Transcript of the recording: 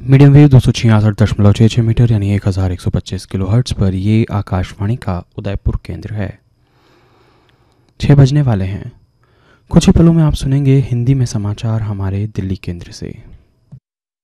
Medium wave 266.66 metre यानी 1125 kilohertz पर ये आकाशवाणी का उदयपुर केंद्र है। 6 बजने वाले हैं। कुछ ही पलों में आप सुनेंगे हिंदी में समाचार हमारे दिल्ली केंद्र से।